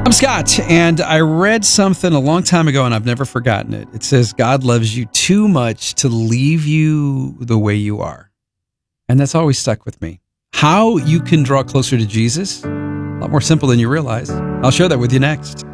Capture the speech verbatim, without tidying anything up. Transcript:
I'm Scott, and I read something a long time ago, and I've never forgotten it. It says, God loves you too much to leave you the way you are. And that's always stuck with me. How you can draw closer to Jesus? A lot more simple than you realize. I'll share that with you next.